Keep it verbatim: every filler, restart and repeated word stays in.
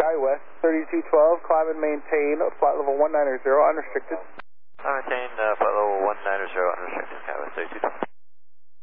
SkyWest, thirty-two twelve, climb and maintain flight level one nine zero, unrestricted. I maintain uh, flight level one nine zero, unrestricted, SkyWest thirty-two twelve.